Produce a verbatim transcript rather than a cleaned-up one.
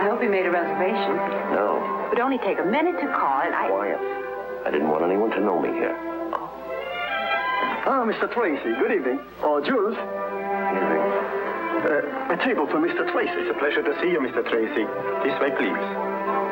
I hope you made a reservation. No. It would only take a minute to call, and I... Quiet. I didn't want anyone to know me here. Ah, Mister Tracy, good evening. Oh, Jules. Evening. Uh, a table for Mister Tracy. It's a pleasure to see you, Mister Tracy. This way, please.